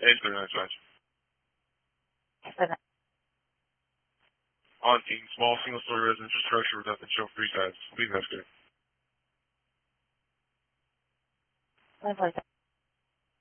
39 size. Haunting, small single-story residential structure with nothing show 3 sides. Please escalate.